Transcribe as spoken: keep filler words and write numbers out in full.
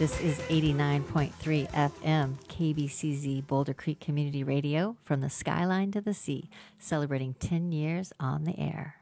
This is eighty-nine point three F M, K B C Z Boulder Creek Community Radio, from the skyline to the sea, celebrating ten years on the air.